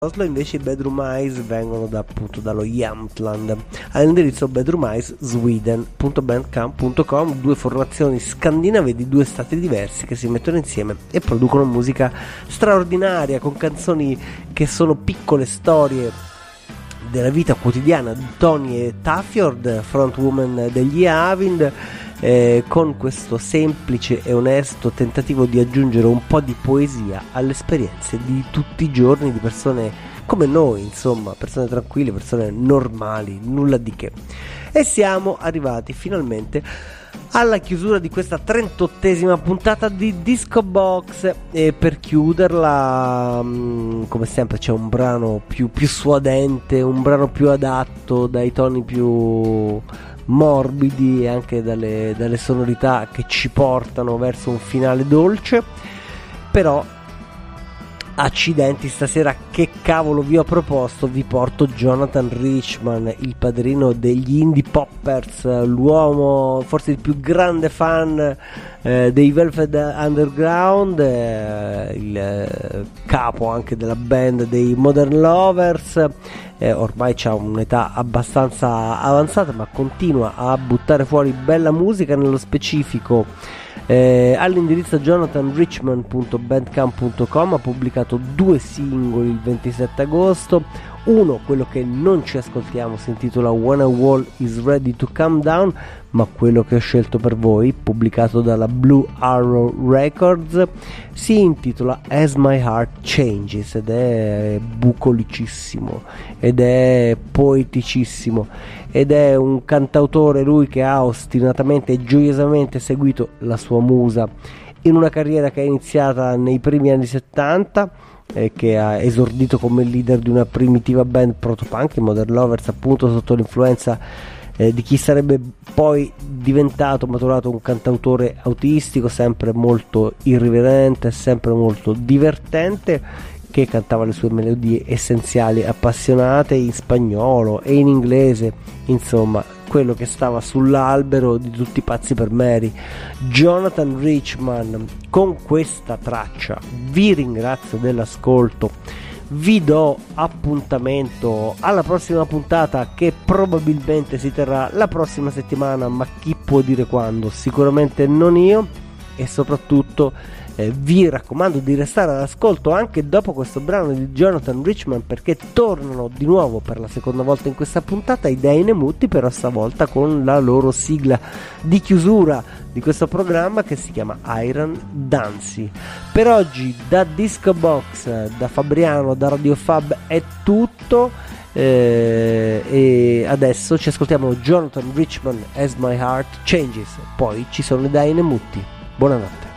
Oslo invece i Bedroom Eyes vengono appunto dallo Jämtland all'indirizzo bedroomeyesweden.bandcamp.com, due formazioni scandinave di due stati diversi che si mettono insieme e producono musica straordinaria con canzoni che sono piccole storie della vita quotidiana di Tony e Tafjord, frontwoman degli Avind, con questo semplice e onesto tentativo di aggiungere un po' di poesia alle esperienze di tutti i giorni di persone come noi, insomma, persone tranquille, persone normali, nulla di che. E siamo arrivati finalmente alla chiusura di questa 38esima puntata di Disco Box, e per chiuderla come sempre c'è un brano più suadente, un brano più adatto, dai toni più morbidi e anche dalle sonorità che ci portano verso un finale dolce. Però accidenti, stasera che cavolo vi ho proposto? Vi porto Jonathan Richman, il padrino degli indie poppers, l'uomo, forse il più grande fan dei Velvet Underground, il capo anche della band dei Modern Lovers. Ormai c'ha un'età abbastanza avanzata, ma continua a buttare fuori bella musica, nello specifico all'indirizzo jonathanrichman.bandcamp.com ha pubblicato 2 singoli il 27 agosto. Uno, quello che non ci ascoltiamo, si intitola When a Wall is Ready to Come Down, ma quello che ho scelto per voi, pubblicato dalla Blue Arrow Records, si intitola As My Heart Changes ed è bucolicissimo ed è poeticissimo ed è un cantautore, lui, che ha ostinatamente e gioiosamente seguito la sua musa in una carriera che è iniziata nei primi anni 70, che ha esordito come leader di una primitiva band protopunk, i Modern Lovers, appunto sotto l'influenza di chi sarebbe poi maturato un cantautore autistico, sempre molto irriverente, sempre molto divertente, che cantava le sue melodie essenziali, appassionate, in spagnolo e in inglese, insomma quello che stava sull'albero di tutti i pazzi per Mary. Jonathan Richman con questa traccia vi ringrazio dell'ascolto, vi do appuntamento alla prossima puntata, che probabilmente si terrà la prossima settimana, ma chi può dire quando? Sicuramente non io. E soprattutto vi raccomando di restare all'ascolto anche dopo questo brano di Jonathan Richman, perché tornano di nuovo per la seconda volta in questa puntata i Dynamutti, però stavolta con la loro sigla di chiusura di questo programma che si chiama Iron Dancy. Per oggi da Disco Box, da Fabriano, da Radio Fab è tutto, e adesso ci ascoltiamo Jonathan Richman As My Heart Changes, poi ci sono i Dynamutti. Buonanotte.